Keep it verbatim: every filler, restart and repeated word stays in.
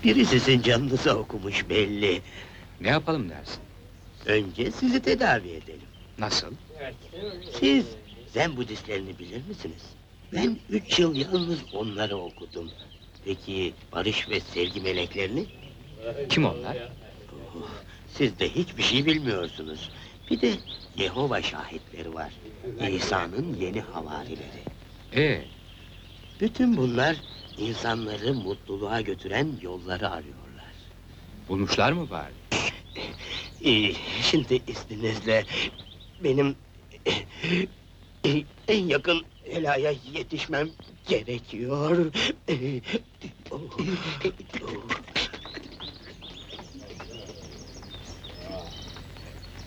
Biri sizin canınıza okumuş belli. Ne yapalım dersin? Önce sizi tedavi edelim. Nasıl? Siz Zen Budistlerini bilir misiniz? Ben üç yıl yalnız onları okudum. Peki barış ve sevgi meleklerini? Kim onlar? Oh, siz de hiçbir şey bilmiyorsunuz. Bir de Yehova şahitleri var. İsa'nın yeni havarileri. Ee, Bütün bunlar insanları mutluluğa götüren yolları arıyorlar. bulmuşlar mı bari? Ee, şimdi izninizle benim eh, en yakın helaya yetişmem gerekiyor. Eh, oh, eh, oh.